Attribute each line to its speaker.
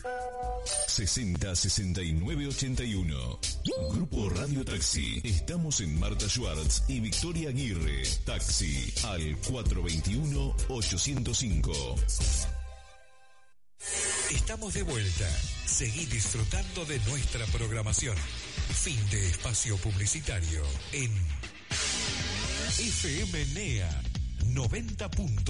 Speaker 1: 60 69 81. Grupo Radio Taxi. Estamos en Marta Schwartz y Victoria Aguirre. Taxi al 421-805.
Speaker 2: Estamos de vuelta. Seguí disfrutando de nuestra programación. Fin de espacio publicitario en FM NEA 90.